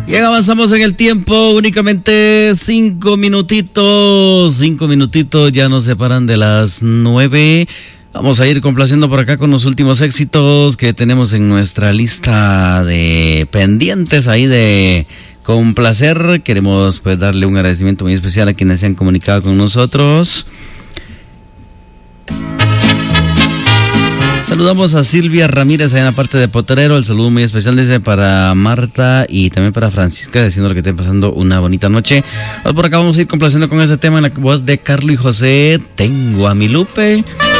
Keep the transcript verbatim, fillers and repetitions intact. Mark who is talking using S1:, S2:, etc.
S1: Bien, avanzamos en el tiempo, únicamente cinco minutitos, cinco minutitos ya nos separan de las nueve. Vamos a ir complaciendo por acá con los últimos éxitos que tenemos en nuestra lista de pendientes ahí de complacer. Queremos pues darle un agradecimiento muy especial a quienes se han comunicado con nosotros. Saludamos a Silvia Ramírez allá en la parte de Potrero. El saludo muy especial dice para Marta y también para Francisca, diciendo que estén pasando una bonita noche. Por acá vamos a ir complaciendo con ese tema en la voz de Carlos y José. Tengo a mi Lupe.